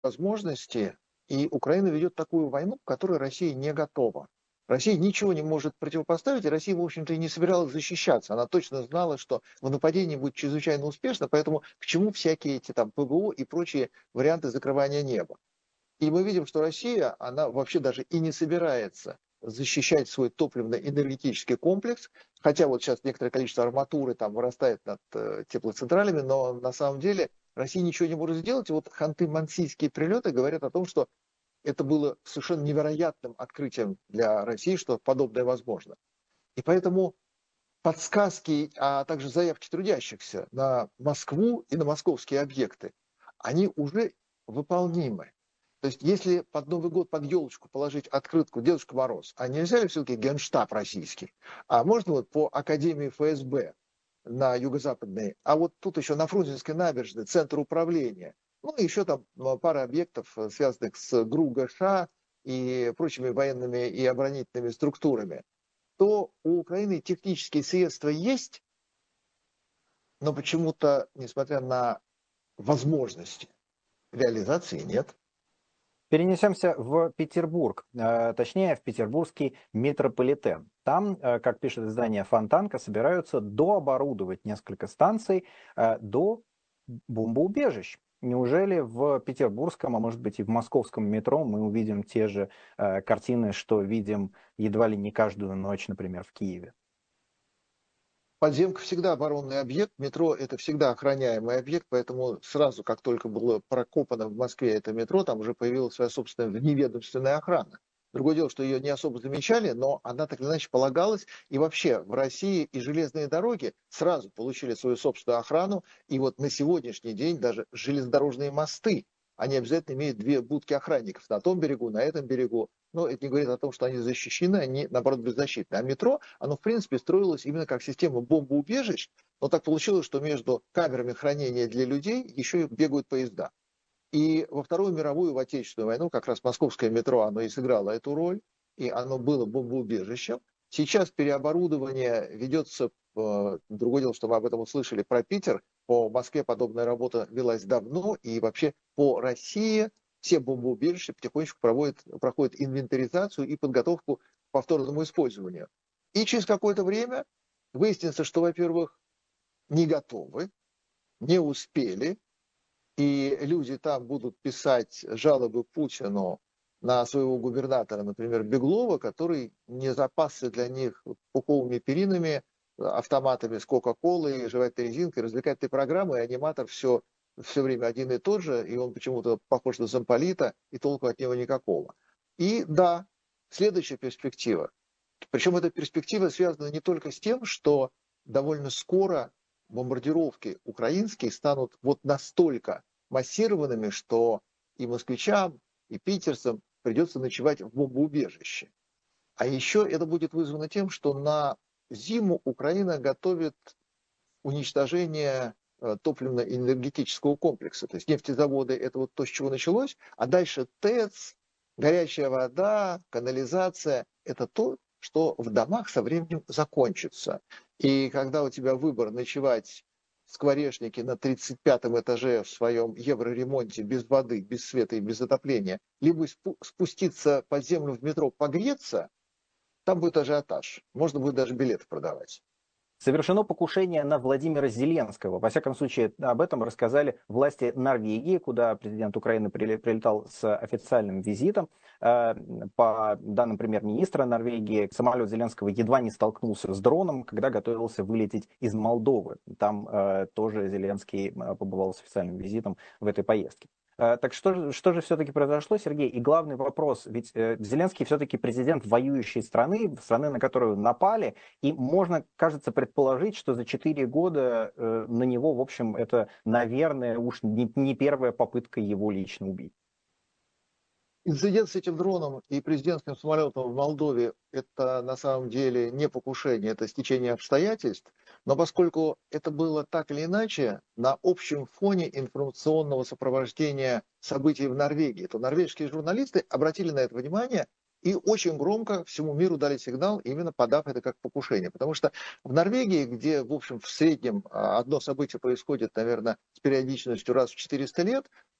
возможности, и Украина ведет такую войну, к которой Россия не готова. Россия ничего не может противопоставить, и Россия, в общем-то, и не собиралась защищаться. Она точно знала, что в нападении будет чрезвычайно успешно, поэтому к чему всякие эти там ПВО и прочие варианты закрывания неба. И мы видим, что Россия, она вообще даже и не собирается защищать свой топливно-энергетический комплекс, хотя вот сейчас некоторое количество арматуры там вырастает над теплоцентралями, но на самом деле Россия ничего не может сделать. И вот ханты-мансийские прилеты говорят о том, что это было совершенно невероятным открытием для России, что подобное возможно. И поэтому подсказки, а также заявки трудящихся на Москву и на московские объекты, они уже выполнимы. То есть если под Новый год под елочку положить открытку «Дедушка Мороз», а нельзя ли все-таки Генштаб российский? А можно вот по Академии ФСБ на юго-западной, а вот тут еще на Фрунзенской набережной центр управления, ну и еще там пара объектов, связанных с ГРУ, ГШ и прочими военными и оборонительными структурами, то у Украины технические средства есть, но почему-то, несмотря на возможности, реализации нет. Перенесемся в Петербург, точнее в петербургский метрополитен. Там, как пишет издание Фонтанка, собираются дооборудовать несколько станций до бомбоубежищ. Неужели в петербургском, а может быть и в московском метро мы увидим те же картины, что видим едва ли не каждую ночь, например, в Киеве? Подземка всегда оборонный объект, метро это всегда охраняемый объект, поэтому сразу, как только было прокопано в Москве это метро, там уже появилась своя собственная вневедомственная охрана. Другое дело, что ее не особо замечали, но она так или иначе полагалась. И вообще в России и железные дороги сразу получили свою собственную охрану. И вот на сегодняшний день даже железнодорожные мосты, они обязательно имеют две будки охранников на том берегу, на этом берегу. Но это не говорит о том, что они защищены, они, наоборот, беззащитны. А метро, оно, в принципе, строилось именно как система бомбоубежищ, но так получилось, что между камерами хранения для людей еще и бегают поезда. И во Вторую мировую, в Отечественную войну, как раз московское метро, оно и сыграло эту роль, и оно было бомбоубежищем. Сейчас переоборудование ведется, другое дело, что мы об этом услышали про Питер, по Москве подобная работа велась давно, и вообще по России все бомбоубежища потихонечку проходят инвентаризацию и подготовку к повторному использованию. И через какое-то время выяснится, что, во-первых, не готовы, не успели, и люди там будут писать жалобы Путину на своего губернатора, например, Беглова, который не запасся для них пуховыми перинами, автоматами с Кока-Колой, жевательной резинкой, развлекательной программой, и аниматор все время один и тот же, и он почему-то похож на замполита, и толку от него никакого. И да, следующая перспектива. Причем эта перспектива связана не только с тем, что довольно скоро бомбардировки украинские станут вот настолько массированными, что и москвичам, и питерцам придется ночевать в бомбоубежище. А еще это будет вызвано тем, что на зиму Украина готовит уничтожение топливно-энергетического комплекса. То есть нефтезаводы – это вот то, с чего началось, а дальше ТЭЦ, горячая вода, канализация – это то, что в домах со временем закончится. И когда у тебя выбор ночевать в скворечнике на 35-м этаже в своем евроремонте без воды, без света и без отопления, либо спуститься под землю в метро погреться, там будет ажиотаж. Можно будет даже билеты продавать. Совершено покушение на Владимира Зеленского. Во всяком случае, об этом рассказали власти Норвегии, куда президент Украины прилетал с официальным визитом. По данным премьер-министра Норвегии, самолет Зеленского едва не столкнулся с дроном, когда готовился вылететь из Молдовы. Там тоже Зеленский побывал с официальным визитом в этой поездке. Так что же все-таки произошло, Сергей? И главный вопрос, ведь Зеленский все-таки президент воюющей страны, на которую напали, и можно, кажется, предположить, что за 4 года на него, в общем, это, наверное, уж не первая попытка его лично убить. Инцидент с этим дроном и президентским самолетом в Молдове – это на самом деле не покушение, это стечение обстоятельств. Но поскольку это было так или иначе на общем фоне информационного сопровождения событий в Норвегии, то норвежские журналисты обратили на это внимание и очень громко всему миру дали сигнал, именно подав это как покушение. Потому что в Норвегии, где, в общем, в среднем одно событие происходит, наверное, с периодичностью раз в 400 лет,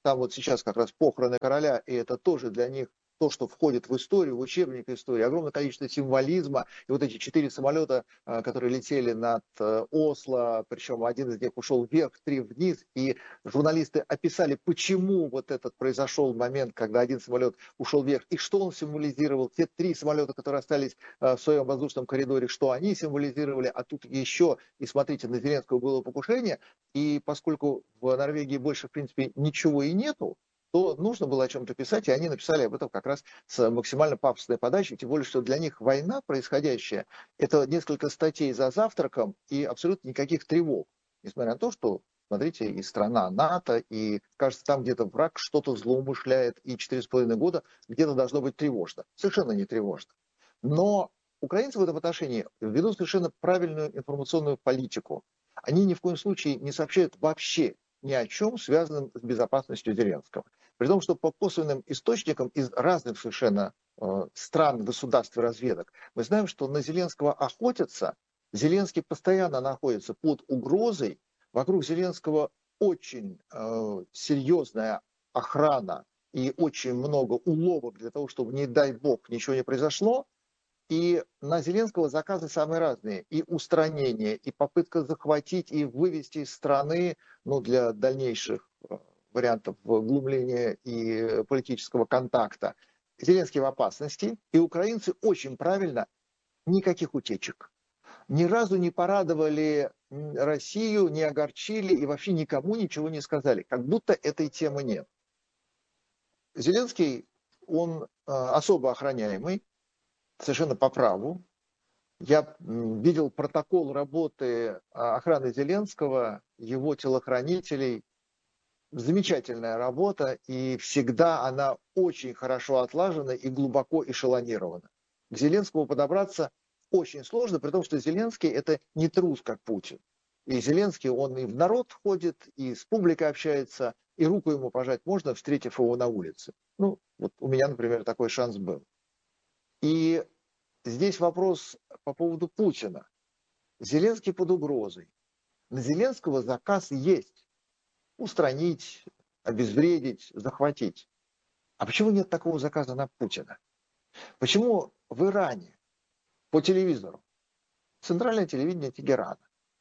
там вот сейчас как раз похороны короля, и это тоже для них то, что входит в историю, в учебник истории, огромное количество символизма. И вот эти 4 самолета, которые летели над Осло, причем один из них ушел вверх, 3 вниз, и журналисты описали, почему вот этот произошел момент, когда один самолет ушел вверх, и что он символизировал. Те 3 самолета, которые остались в своем воздушном коридоре, что они символизировали, а тут еще, и смотрите, на Зеленского было покушение, и поскольку в Норвегии больше, в принципе, ничего и нету, то нужно было о чем-то писать, и они написали об этом как раз с максимально пафосной подачей, тем более, что для них война происходящая, это несколько статей за завтраком и абсолютно никаких тревог, несмотря на то, что, смотрите, и страна НАТО, и, кажется, там где-то враг что-то злоумышляет, и 4,5 года где-то должно быть тревожно. Совершенно не тревожно. Но украинцы в этом отношении ведут совершенно правильную информационную политику. Они ни в коем случае не сообщают вообще ни о чем, связанном с безопасностью Зеленского. При том, что по косвенным источникам из разных совершенно стран, государств и разведок мы знаем, что на Зеленского охотятся. Зеленский постоянно находится под угрозой. Вокруг Зеленского очень серьезная охрана и очень много уловок для того, чтобы, не дай бог, ничего не произошло. И на Зеленского заказы самые разные. И устранение, и попытка захватить и вывести из страны, ну, для дальнейших вариантов глумления и политического контакта. Зеленский в опасности. И украинцы очень правильно, никаких утечек. Ни разу не порадовали Россию, не огорчили и вообще никому ничего не сказали. Как будто этой темы нет. Зеленский, он особо охраняемый, совершенно по праву. Я видел протокол работы охраны Зеленского, его телохранителей. Замечательная работа, и всегда она очень хорошо отлажена и глубоко эшелонирована. К Зеленскому подобраться очень сложно, при том, что Зеленский это не трус, как Путин. И Зеленский, он и в народ ходит, и с публикой общается, и руку ему пожать можно, встретив его на улице. Ну, вот у меня, например, такой шанс был. И здесь вопрос по поводу Путина. Зеленский под угрозой. На Зеленского заказ есть. Устранить, обезвредить, захватить. А почему нет такого заказа на Путина? Почему в Иране по телевизору, центральное телевидение Тегерана,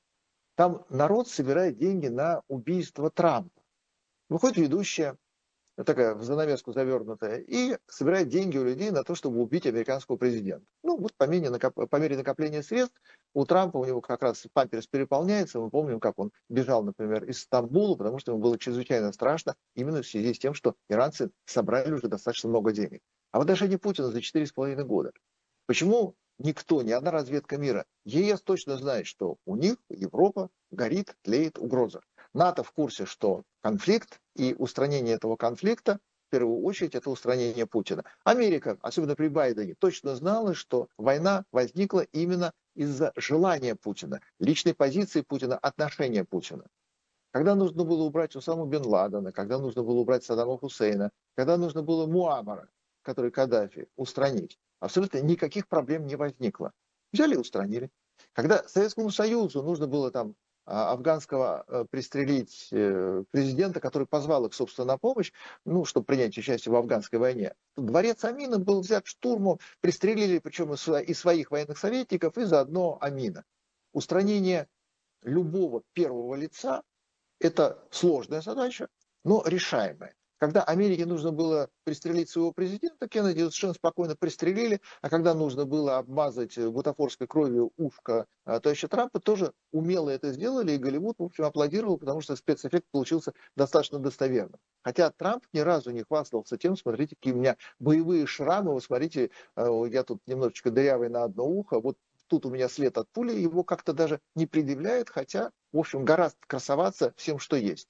там народ собирает деньги на убийство Трампа. Выходит ведущая, такая в занавеску завернутая, и собирает деньги у людей на то, чтобы убить американского президента. Ну, вот по мере накопления средств у Трампа, у него как раз памперс переполняется. Мы помним, как он бежал, например, из Стамбула, потому что ему было чрезвычайно страшно, именно в связи с тем, что иранцы собрали уже достаточно много денег. А вот даже не Путина за 4,5 года. Почему никто, ни одна разведка мира, ЕС точно знает, что у них Европа горит, тлеет угроза. НАТО в курсе, что конфликт и устранение этого конфликта, в первую очередь, это устранение Путина. Америка, особенно при Байдене, точно знала, что война возникла именно из-за желания Путина, личной позиции Путина, отношения Путина. Когда нужно было убрать Усаму бен Ладена, когда нужно было убрать Саддама Хусейна, когда нужно было Муаммара, который Каддафи, устранить, абсолютно никаких проблем не возникло. Взяли и устранили. Когда Советскому Союзу нужно было там афганского пристрелить президента, который позвал их, собственно, на помощь, ну, чтобы принять участие в афганской войне, то дворец Амина был взят штурмом, пристрелили, причем и своих военных советников, и заодно Амина. Устранение любого первого лица это сложная задача, но решаемая. Когда Америке нужно было пристрелить своего президента, Кеннеди совершенно спокойно пристрелили, а когда нужно было обмазать бутафорской кровью ушко товарища Трампа, тоже умело это сделали, и Голливуд, в общем, аплодировал, потому что спецэффект получился достаточно достоверным. Хотя Трамп ни разу не хвастался тем, смотрите, какие у меня боевые шрамы, вот смотрите, я тут немножечко дырявый на одно ухо, вот тут у меня след от пули, его как-то даже не предъявляют, хотя, в общем, гораздо красоваться всем, что есть.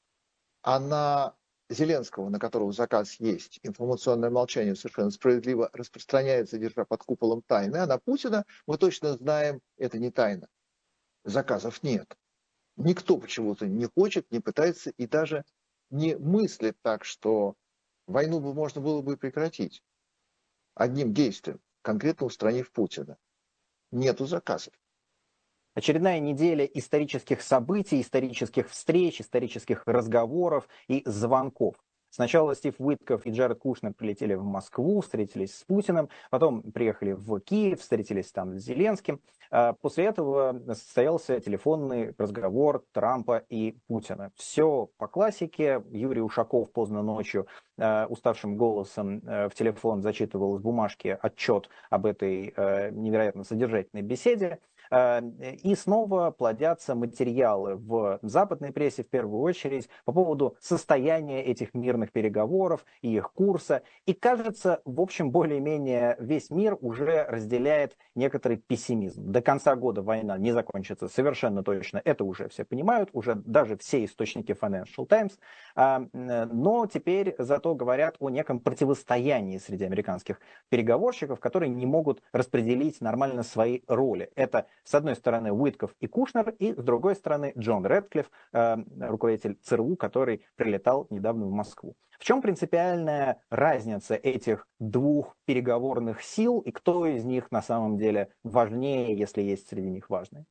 А на Зеленского, на которого заказ есть, информационное молчание совершенно справедливо распространяется, держа под куполом тайны, а на Путина мы точно знаем, это не тайна. Заказов нет. Никто почему-то не хочет, не пытается и даже не мыслит так, что войну бы можно было бы прекратить одним действием, конкретно устранив Путина. Нету заказов. Очередная неделя исторических событий, исторических встреч, исторических разговоров и звонков. Сначала Стив Уитков и Джаред Кушнер прилетели в Москву, встретились с Путиным, потом приехали в Киев, встретились там с Зеленским. После этого состоялся телефонный разговор Трампа и Путина. Все по классике. Юрий Ушаков поздно ночью уставшим голосом в телефон зачитывал из бумажки отчет об этой невероятно содержательной беседе. И снова плодятся материалы в западной прессе, в первую очередь, по поводу состояния этих мирных переговоров и их курса. И кажется, в общем, более-менее весь мир уже разделяет некоторый пессимизм. До конца года война не закончится совершенно точно. Это уже все понимают, уже даже все источники Financial Times. Но теперь зато говорят о неком противостоянии среди американских переговорщиков, которые не могут распределить нормально свои роли. Это, с одной стороны, Уитков и Кушнер, и с другой стороны, Джон Рэдклифф, руководитель ЦРУ, который прилетал недавно в Москву. В чем принципиальная разница этих двух переговорных сил, и кто из них на самом деле важнее, если есть среди них важные?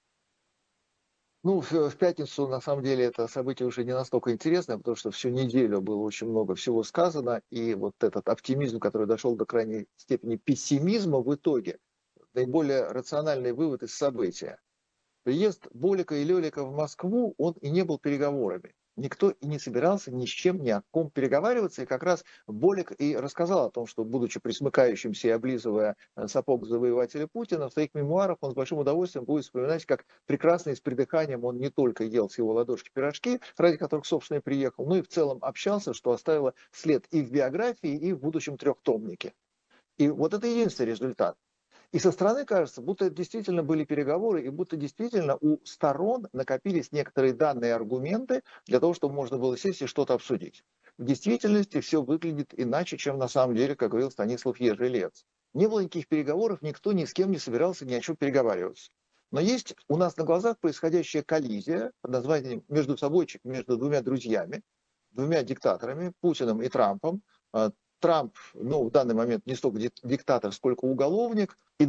Ну, в пятницу, на самом деле, это событие уже не настолько интересное, потому что всю неделю было очень много всего сказано, и вот этот оптимизм, который дошел до крайней степени пессимизма, в итоге наиболее рациональный вывод из события. Приезд Болика и Лелика в Москву, он и не был переговорами. Никто и не собирался ни с чем, ни о ком переговариваться. И как раз Болик и рассказал о том, что, будучи присмыкающимся и облизывая сапог завоевателя Путина, в своих мемуарах он с большим удовольствием будет вспоминать, как прекрасно и с придыханием он не только ел с его ладошки пирожки, ради которых, собственно, и приехал, но и в целом общался, что оставило след и в биографии, и в будущем трехтомнике. И вот это единственный результат. И со стороны кажется, будто это действительно были переговоры, и будто действительно у сторон накопились некоторые данные и аргументы для того, чтобы можно было сесть и что-то обсудить. В действительности все выглядит иначе, чем на самом деле, как говорил Станислав Ежелец. Не было никаких переговоров, никто ни с кем не собирался ни о чем переговариваться. Но есть у нас на глазах происходящая коллизия под названием между собойчик, между двумя друзьями, двумя диктаторами, Путиным и Трампом. Трамп, ну, в данный момент не столько диктатор, сколько уголовник. И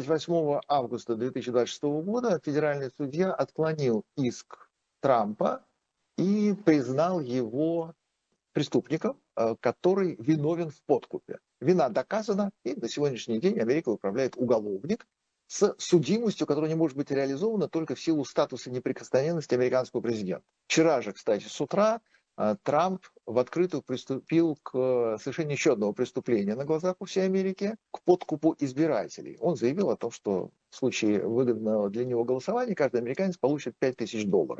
28 августа 2026 года федеральный судья отклонил иск Трампа и признал его преступником, который виновен в подкупе. Вина доказана, и на сегодняшний день Америка управляет уголовник с судимостью, которая не может быть реализована только в силу статуса неприкосновенности американского президента. Вчера же, кстати, с утра Трамп в открытую приступил к совершению еще одного преступления на глазах у всей Америки, к подкупу избирателей. Он заявил о том, что в случае выгодного для него голосования каждый американец получит $5000.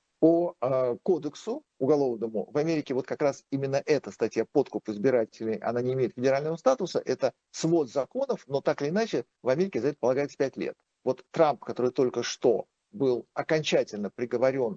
По кодексу уголовному в Америке вот как раз именно эта статья подкуп избирателей, она не имеет федерального статуса, это свод законов, но так или иначе в Америке за это полагается 5 лет. Вот Трамп, который только что был окончательно приговорен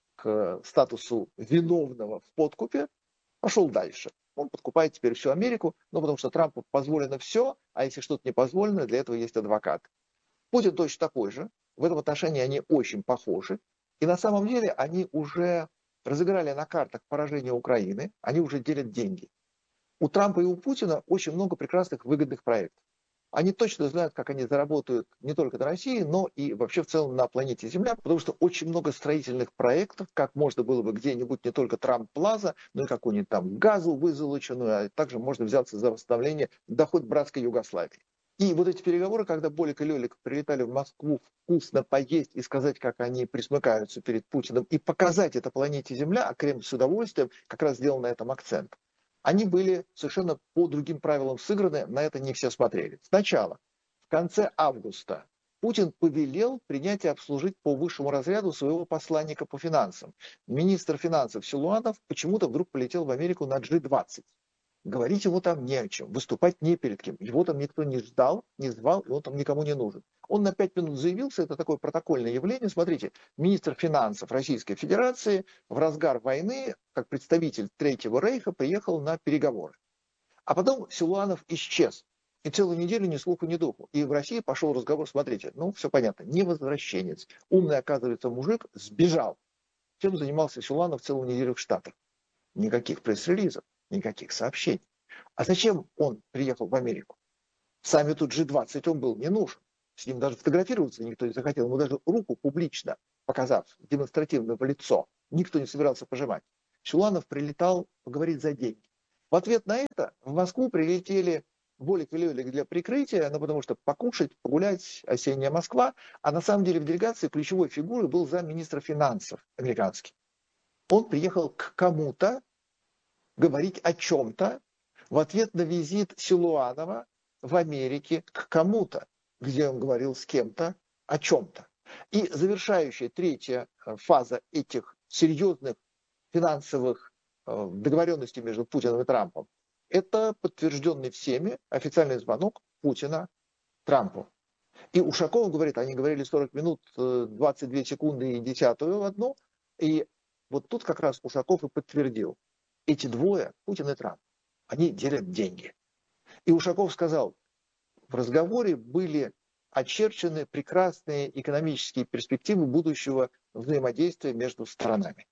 к статусу виновного в подкупе, пошел дальше. Он подкупает теперь всю Америку, ну, потому что Трампу позволено все, а если что-то не позволено, для этого есть адвокат. Путин точно такой же. В этом отношении они очень похожи. И на самом деле они уже разыграли на картах поражение Украины, они уже делят деньги. У Трампа и у Путина очень много прекрасных выгодных проектов. Они точно знают, как они заработают не только на России, но и вообще в целом на планете Земля, потому что очень много строительных проектов, как можно было бы где-нибудь не только Трамп-Плаза, но и какую-нибудь там газу вызолоченную, а также можно взяться за восстановление доход братской Югославии. И вот эти переговоры, когда Болик и Лелик прилетали в Москву вкусно поесть и сказать, как они присмыкаются перед Путиным, и показать это планете Земля, а Кремль с удовольствием как раз сделал на этом акцент, они были совершенно по другим правилам сыграны, на это не все смотрели. Сначала, в конце августа, Путин повелел принять и обслужить по высшему разряду своего посланника по финансам. Министр финансов Силуанов почему-то вдруг полетел в Америку на G20. Говорить ему там не о чем, выступать не перед кем. Его там никто не ждал, не звал, и он там никому не нужен. Он на 5 минут заявился, это такое протокольное явление. Смотрите, министр финансов Российской Федерации в разгар войны, как представитель Третьего Рейха, приехал на переговоры. А потом Силуанов исчез. И целую неделю ни слуху, ни духу. И в России пошел разговор, смотрите, ну все понятно, не возвращенец. Умный, оказывается, мужик сбежал. Чем занимался Силуанов целую неделю в Штатах? Никаких пресс-релизов, никаких сообщений. А зачем он приехал в Америку? Саммиту G20 он был не нужен. с ним даже фотографироваться никто не захотел, ему даже руку публично показав, демонстративно в лицо, никто не собирался пожимать. Силуанов прилетал поговорить за деньги. В ответ на это в Москву прилетели Болик и Лёлик для прикрытия, ну, потому что покушать, погулять, осенняя Москва. А на самом деле в делегации ключевой фигурой был замминистра финансов американский. Он приехал к кому-то говорить о чем-то в ответ на визит Силуанова в Америке к кому-то, где он говорил с кем-то о чем-то. И завершающая третья фаза этих серьезных финансовых договоренностей между Путиным и Трампом – это подтвержденный всеми официальный звонок Путина Трампу. И Ушаков говорит, они говорили 40 минут, 22 секунды и десятую одну. И вот тут как раз Ушаков и подтвердил. Эти двое, Путин и Трамп, они делят деньги. И Ушаков сказал, в разговоре были очерчены прекрасные экономические перспективы будущего взаимодействия между сторонами.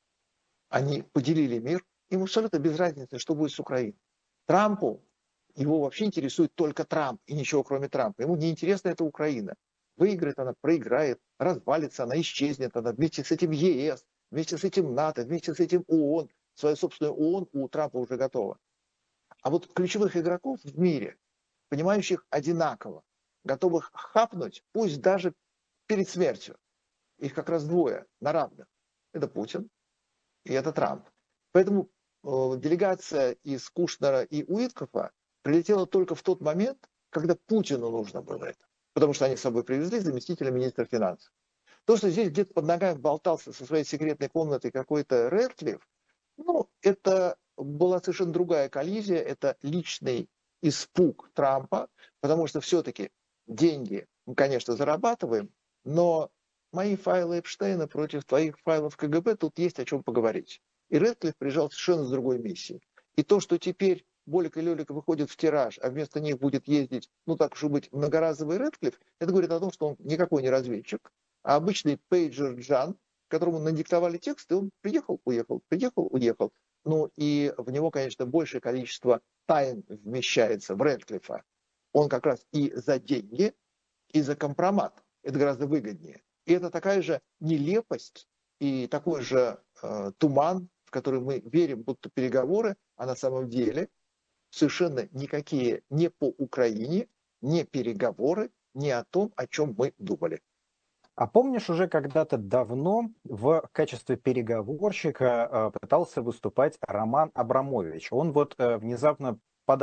Они поделили мир, им абсолютно без разницы, что будет с Украиной. Трампу, его вообще интересует только Трамп и ничего кроме Трампа. Ему не интересна эта Украина. Выиграет она, проиграет, развалится она, исчезнет она вместе с этим ЕС, вместе с этим НАТО, вместе с этим ООН. Свою собственную ООН у Трампа уже готова. А вот ключевых игроков в мире, понимающих одинаково, готовых хапнуть, пусть даже перед смертью, их как раз двое на равных. Это Путин и это Трамп. Поэтому делегация из Кушнера и Уиткофа прилетела только в тот момент, когда Путину нужно было это. Потому что они с собой привезли заместителя министра финансов. То, что здесь где-то под ногами болтался со своей секретной комнатой какой-то Рэдклифф, ну, это была совершенно другая коллизия, это личный испуг Трампа, потому что все-таки деньги мы, конечно, зарабатываем, но мои файлы Эпштейна против твоих файлов КГБ, тут есть о чем поговорить. И Рэдклифф приезжал совершенно с другой миссией. И то, что теперь Болик и Лёлик выходят в тираж, а вместо них будет ездить, ну так уж и быть, многоразовый Рэдклифф, это говорит о том, что он никакой не разведчик, а обычный пейджер Джан, которому надиктовали текст, и он приехал, уехал, приехал, уехал. Ну и в него, конечно, большее количество тайн вмещается в Рэдклиффа. Он как раз и за деньги, и за компромат. Это гораздо выгоднее. И это такая же нелепость и такой же туман, в который мы верим, будто переговоры, а на самом деле совершенно никакие не по Украине, не переговоры, не о том, о чем мы думали. А помнишь, уже когда-то давно в качестве переговорщика пытался выступать Роман Абрамович. Он вот внезапно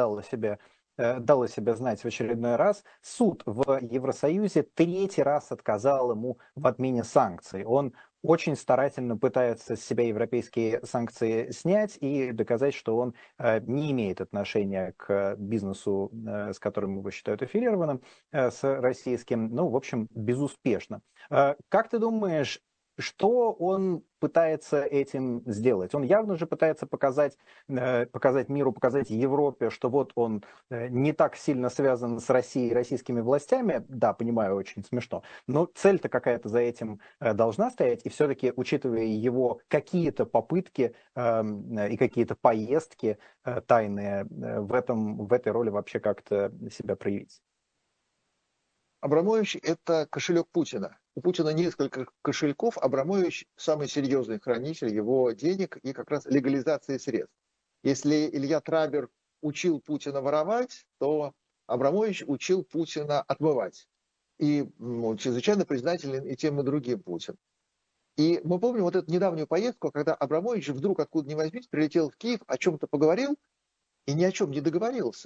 дал о себе знать в очередной раз. Суд в Евросоюзе третий раз отказал ему в отмене санкций. Он очень старательно пытается с себя европейские санкции снять и доказать, что он не имеет отношения к бизнесу, с которым его считают аффилированным, с российским. Ну, в общем, безуспешно. Как ты думаешь, что он пытается этим сделать? Он явно же пытается показать миру, показать Европе, что вот он не так сильно связан с Россией и российскими властями. Да, понимаю, очень смешно. Но цель-то какая-то за этим должна стоять. И все-таки, учитывая его какие-то попытки и какие-то поездки тайные, в этой роли вообще как-то себя проявить. Абрамович – это кошелек Путина. У Путина несколько кошельков. Абрамович – самый серьезный хранитель его денег и как раз легализации средств. Если Илья Трабер учил Путина воровать, то Абрамович учил Путина отмывать. И чрезвычайно признателен и тем, и другим Путин. И мы помним вот эту недавнюю поездку, когда Абрамович вдруг откуда ни возьмись прилетел в Киев, о чем-то поговорил и ни о чем не договорился.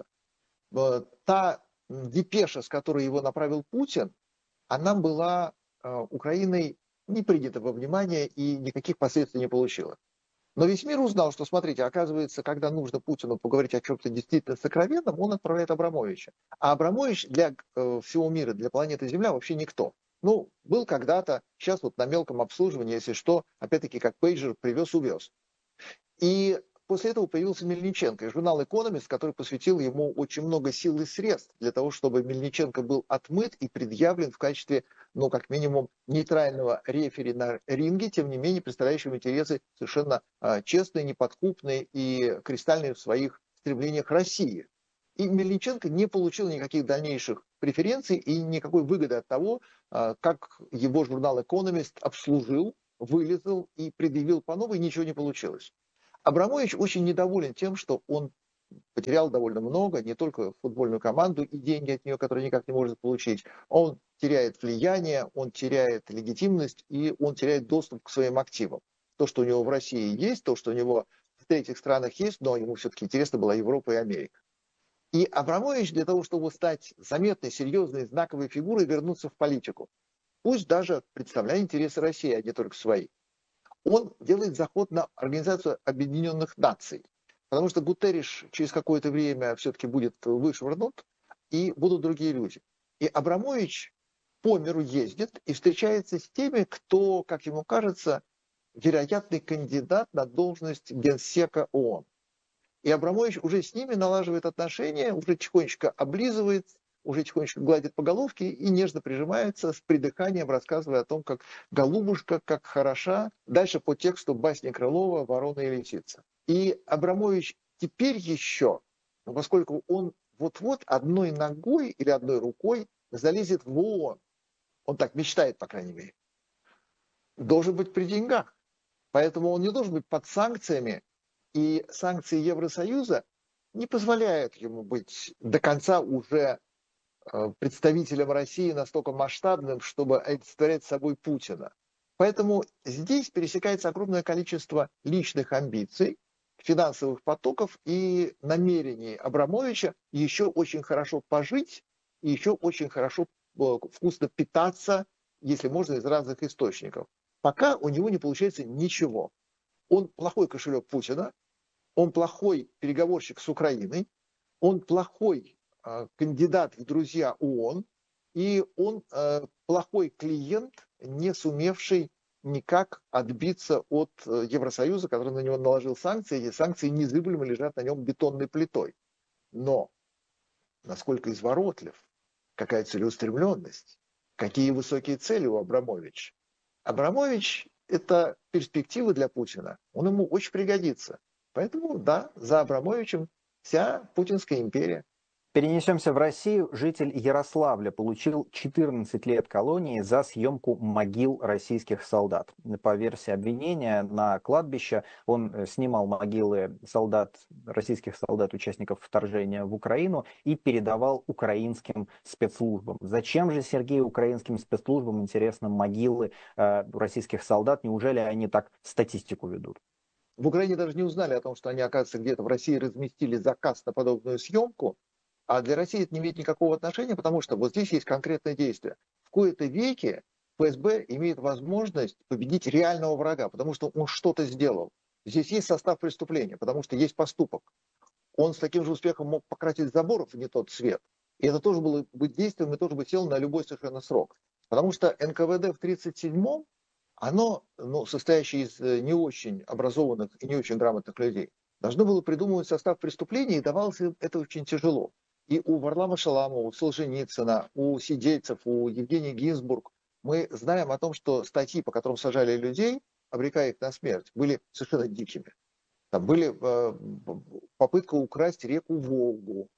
Та депеша, с которой его направил Путин, она была Украиной не принята во внимание и никаких последствий не получила. Но весь мир узнал, что, смотрите, оказывается, когда нужно Путину поговорить о чем-то действительно сокровенном, он отправляет Абрамовича. А Абрамович для всего мира, для планеты Земля вообще никто. Ну, был когда-то, сейчас вот на мелком обслуживании, если что, опять-таки как пейджер привез-увез. И после этого появился Мельниченко, и журнал «Экономист», который посвятил ему очень много сил и средств для того, чтобы Мельниченко был отмыт и предъявлен в качестве, ну, как минимум, нейтрального рефери на ринге, тем не менее, представляющего интересы совершенно честные, неподкупные и кристальные в своих стремлениях России. И Мельниченко не получил никаких дальнейших преференций и никакой выгоды от того, как его журнал «Экономист» обслужил, вылезал и предъявил по новой, ничего не получилось. Абрамович очень недоволен тем, что он потерял довольно много, не только футбольную команду и деньги от нее, которые никак не может получить. Он теряет влияние, он теряет легитимность и он теряет доступ к своим активам. То, что у него в России есть, то, что у него в третьих странах есть, но ему все-таки интересно была Европа и Америка. И Абрамович для того, чтобы стать заметной, серьезной, знаковой фигурой, вернуться в политику, пусть даже представляя интересы России, а не только свои, он делает заход на Организацию Объединенных Наций. Потому что Гутерриш через какое-то время все-таки будет вышвырнут, и будут другие люди. И Абрамович по миру ездит и встречается с теми, кто, как ему кажется, вероятный кандидат на должность генсека ООН. И Абрамович уже с ними налаживает отношения, уже тихонечко облизывает, уже тихонечко гладит по головке и нежно прижимается с придыханием, рассказывая о том, как голубушка, как хороша. Дальше по тексту басни Крылова «Ворона и лисица». И Абрамович теперь еще, поскольку он вот-вот одной ногой или одной рукой залезет в ООН, он так мечтает, по крайней мере, должен быть при деньгах. Поэтому он не должен быть под санкциями, и санкции Евросоюза не позволяют ему быть до конца уже представителем России настолько масштабным, чтобы олицетворять собой Путина. Поэтому здесь пересекается огромное количество личных амбиций, финансовых потоков и намерений Абрамовича еще очень хорошо пожить и еще очень хорошо вкусно питаться, если можно, из разных источников. Пока у него не получается ничего. Он плохой кошелек Путина, он плохой переговорщик с Украиной, он плохой кандидат в друзья ООН, и он плохой клиент, не сумевший никак отбиться от Евросоюза, который на него наложил санкции, и санкции незыблемо лежат на нем бетонной плитой. Но насколько изворотлив, какая целеустремленность, какие высокие цели у Абрамовича. Абрамович – это перспективы для Путина, он ему очень пригодится. Поэтому, да, за Абрамовичем вся путинская империя. Перенесемся в Россию. Житель Ярославля получил 14 лет колонии за съемку могил российских солдат. По версии обвинения, на кладбище он снимал могилы российских солдат, участников вторжения в Украину, и передавал украинским спецслужбам. Зачем же, Сергей, украинским спецслужбам, интересно, могилы российских солдат? Неужели они так статистику ведут? В Украине даже не узнали о том, что они, оказывается, где-то в России разместили заказ на подобную съемку. А для России это не имеет никакого отношения, потому что вот здесь есть конкретное действие. В кои-то веки ФСБ имеет возможность победить реального врага, потому что он что-то сделал. Здесь есть состав преступления, потому что есть поступок. Он с таким же успехом мог покрасить заборов в не тот цвет. И это тоже было бы действием, и тоже бы сел на любой совершенно срок. Потому что НКВД в 1937-м, оно, состоящее из не очень образованных и не очень грамотных людей, должно было придумывать состав преступления, и давалось это очень тяжело. И у Варлама Шаламова, у Солженицына, у сидельцев, у Евгения Гинзбург мы знаем о том, что статьи, по которым сажали людей, обрекая их на смерть, были совершенно дикими. Там были попытка украсть реку Волгу,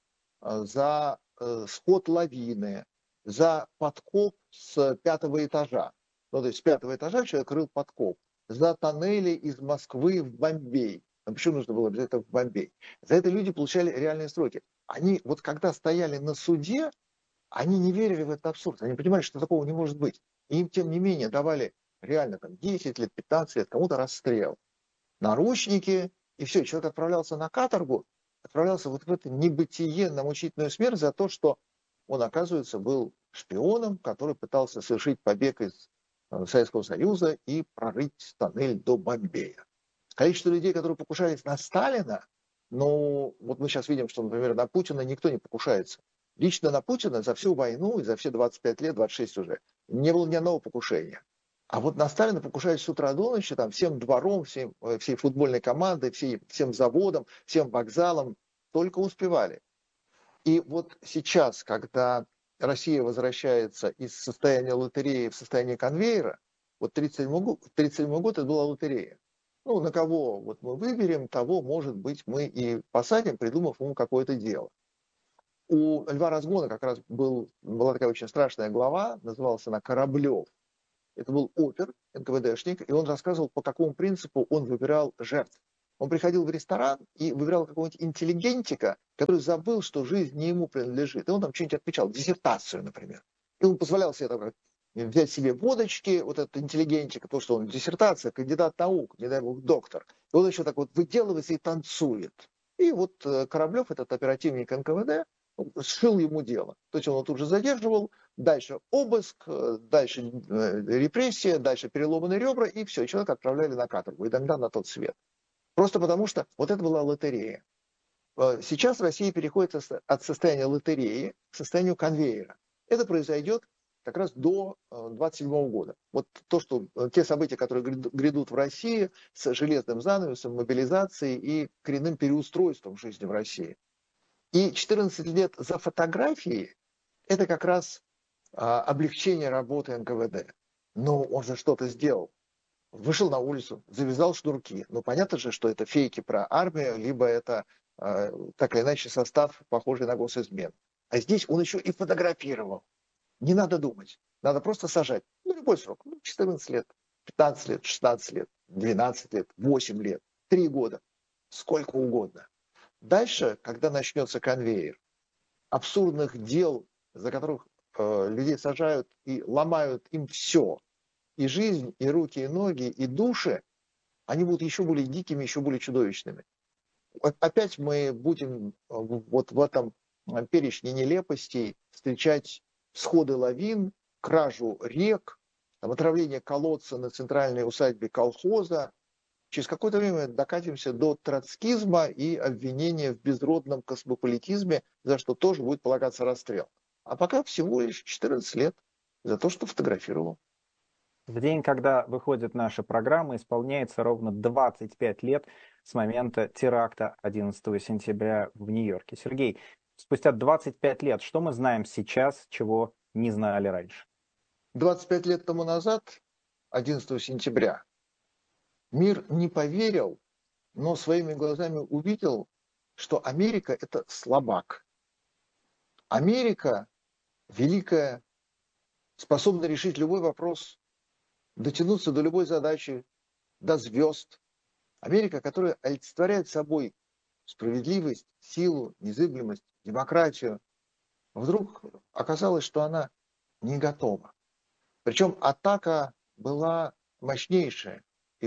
за сход лавины, за подкоп с 5-го этажа. Ну, то есть с 5-го этажа человек рыл подкоп. За тоннели из Москвы в Бомбей. Почему нужно было обязательно в Бомбей? За это люди получали реальные сроки. Они вот когда стояли на суде, они не верили в этот абсурд. Они понимали, что такого не может быть. И им, тем не менее, давали реально там 10 лет, 15 лет, кому-то расстрел. Наручники, и все. Человек отправлялся на каторгу, отправлялся вот в это небытие, на мучительную смерть за то, что он, оказывается, был шпионом, который пытался совершить побег из Советского Союза и прорыть тоннель до Бомбея. Количество людей, которые покушались на Сталина, ну, вот мы сейчас видим, что, например, на Путина никто не покушается. Лично на Путина за всю войну и за все 25 лет, 26 уже, не было ни одного покушения. А вот на Сталина покушались с утра до ночи, там, всем двором, всей футбольной командой, всем заводом, всем вокзалом, только успевали. И вот сейчас, когда Россия возвращается из состояния лотереи в состояние конвейера, вот 1937 год это была лотерея. Ну, на кого вот мы выберем, того, может быть, мы и посадим, придумав ему какое-то дело. у Льва Разгона как раз была такая очень страшная глава, называлась она «Кораблев». Это был опер, НКВДшник, и он рассказывал, по какому принципу он выбирал жертв. Он приходил в ресторан и выбирал какого-нибудь интеллигентика, который забыл, что жизнь не ему принадлежит. И он там что-нибудь отмечал, диссертацию, например. И он позволял себе там, взять себе водочки, вот этот интеллигентик, потому что он диссертация, кандидат наук, не дай бог, доктор. И он еще так вот выделывается и танцует. И вот Кораблев, этот оперативник НКВД, сшил ему дело. То есть он его тут же задерживал, дальше обыск, дальше репрессия, дальше переломанные ребра, и все, человека отправляли на каторгу, иногда на тот свет. Просто потому что вот это была лотерея. Сейчас Россия переходит от состояния лотереи к состоянию конвейера. Это произойдет как раз до 27 года. Вот те события, которые грядут в России с железным занавесом, мобилизацией и коренным переустройством жизни в России. И 14 лет за фотографией – это как раз облегчение работы НКВД. Но он же что-то сделал. Вышел на улицу, завязал шнурки. Ну, понятно же, что это фейки про армию, либо это так или иначе состав, похожий на госизмен. А здесь он еще и фотографировал. Не надо думать. Надо просто сажать. Ну, любой срок. 14 лет, 15 лет, 16 лет, 12 лет, 8 лет, 3 года. Сколько угодно. Дальше, когда начнется конвейер, абсурдных дел, за которых людей сажают и ломают им все, и жизнь, и руки, и ноги, и души, они будут еще более дикими, еще более чудовищными. Опять мы будем вот в этом перечне нелепостей встречать сходы лавин, кражу рек, отравление колодца на центральной усадьбе колхоза. Через какое-то время докатимся до троцкизма и обвинения в безродном космополитизме, за что тоже будет полагаться расстрел. А пока всего лишь 14 лет за то, что фотографировал. В день, когда выходит наша программа, исполняется ровно 25 лет с момента теракта 11 сентября в Нью-Йорке. Сергей, спустя 25 лет, что мы знаем сейчас, чего не знали раньше? 25 лет тому назад, 11 сентября, мир не поверил, но своими глазами увидел, что Америка – это слабак. Америка великая, способна решить любой вопрос, дотянуться до любой задачи, до звезд. Америка, которая олицетворяет собой справедливость, силу, незыблемость, демократию, вдруг оказалось, что она не готова. Причем атака была мощнейшая.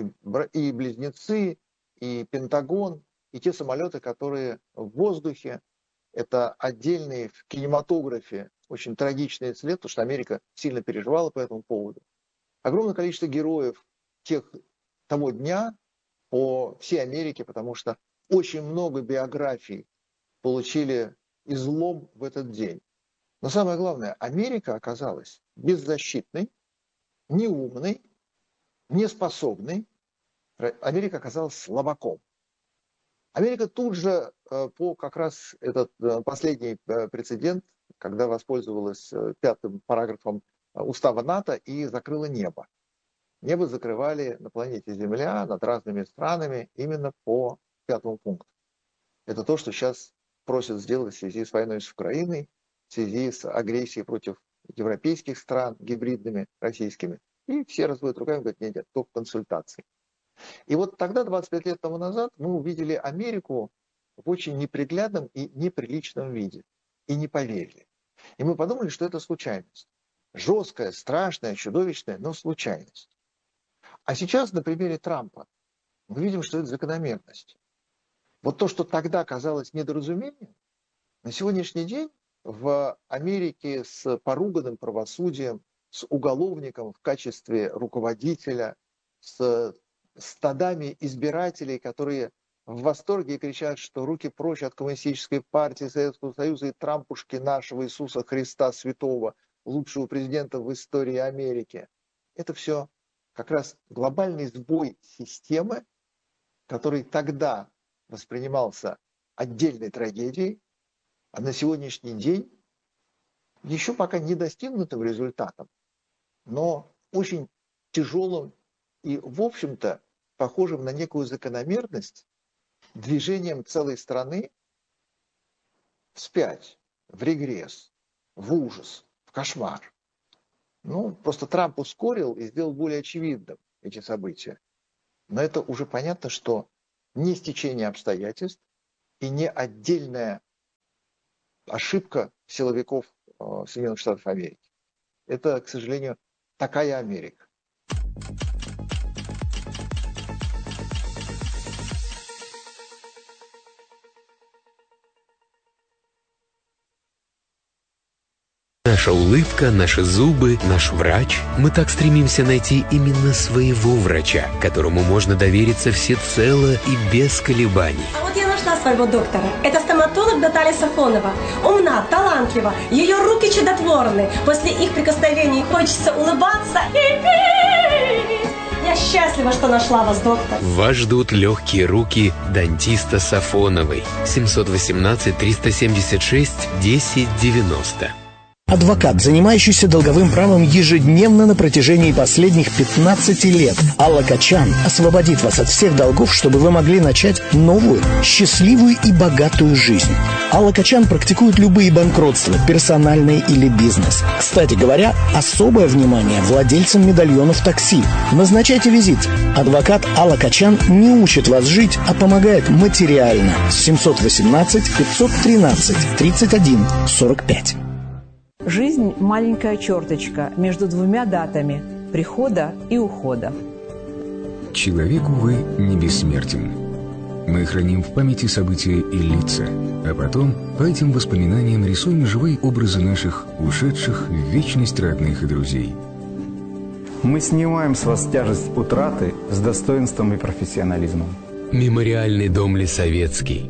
И близнецы, и Пентагон, и те самолеты, которые в воздухе. Это отдельный в кинематографе очень трагичный след, потому что Америка сильно переживала по этому поводу. Огромное количество героев того дня по всей Америке, потому что очень много биографий получили излом в этот день. Но самое главное, Америка оказалась беззащитной, неумной, неспособной. Америка оказалась слабаком. Америка тут же по как раз этот последний прецедент, когда воспользовалась пятым параграфом устава НАТО и закрыла небо. Небо закрывали на планете Земля над разными странами именно по пятому пункту. Это то, что сейчас просят сделать в связи с войной с Украиной, в связи с агрессией против европейских стран, гибридными, российскими. И все разводят руками, говорят, нет, только консультации. И вот тогда, 25 лет тому назад, мы увидели Америку в очень неприглядном и неприличном виде. И не поверили. И мы подумали, что это случайность. Жесткая, страшная, чудовищная, но случайность. А сейчас на примере Трампа мы видим, что это закономерность. Вот то, что тогда казалось недоразумением, на сегодняшний день в Америке с поруганным правосудием, с уголовником в качестве руководителя, с стадами избирателей, которые в восторге и кричат, что руки прочь от коммунистической партии Советского Союза и Трампушки нашего Иисуса Христа Святого, лучшего президента в истории Америки. Это все как раз глобальный сбой системы, который тогда воспринимался отдельной трагедией, а на сегодняшний день еще пока не достигнутым результатом, но очень тяжелым и, в общем-то, похожим на некую закономерность движением целой страны вспять. в регресс, в ужас, в кошмар. Ну, просто Трамп ускорил и сделал более очевидным эти события. Но это уже понятно, что не стечение обстоятельств и не отдельная ошибка силовиков Соединенных Штатов Америки. Это, к сожалению, такая Америка. Наша улыбка, наши зубы, наш врач. Мы так стремимся найти именно своего врача, которому можно довериться всецело и без колебаний. А вот я нашла своего доктора. Это стоматолог Наталья Сафонова. Умна, талантлива, ее руки чудотворны. После их прикосновений хочется улыбаться. Я счастлива, что нашла вас, доктор. Вас ждут легкие руки дантиста Сафоновой. 718-376-1090. Адвокат, занимающийся долговым правом ежедневно на протяжении последних 15 лет. Алла Качан освободит вас от всех долгов, чтобы вы могли начать новую, счастливую и богатую жизнь. Алла Качан практикует любые банкротства, персональные или бизнес. Кстати говоря, особое внимание владельцам медальонов такси. Назначайте визит. Адвокат Алла Качан не учит вас жить, а помогает материально. 718-513-31-45. Жизнь – маленькая черточка между двумя датами – прихода и ухода. Человек, увы, не бессмертен. Мы храним в памяти события и лица, а потом по этим воспоминаниям рисуем живые образы наших ушедших в вечность родных и друзей. Мы снимаем с вас тяжесть утраты с достоинством и профессионализмом. Мемориальный дом Лисовецкий.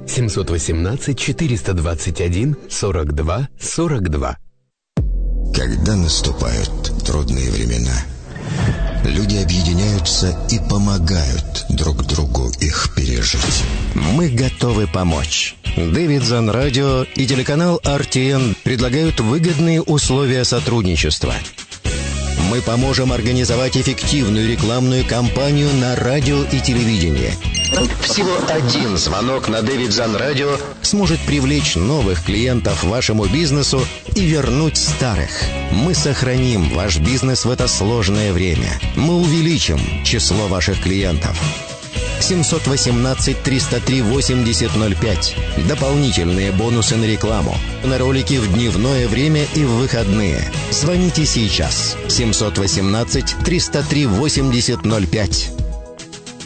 718-421-42-42. Когда наступают трудные времена, люди объединяются и помогают друг другу их пережить. Мы готовы помочь. Davidson Radio и телеканал RTN предлагают выгодные условия сотрудничества. Мы поможем организовать эффективную рекламную кампанию на радио и телевидении. Всего один звонок на Davidson Radio сможет привлечь новых клиентов вашему бизнесу и вернуть старых. Мы сохраним ваш бизнес в это сложное время. Мы увеличим число ваших клиентов. 718-303-8005. Дополнительные бонусы на рекламу. На ролики в дневное время и в выходные. Звоните сейчас. 718-303-8005.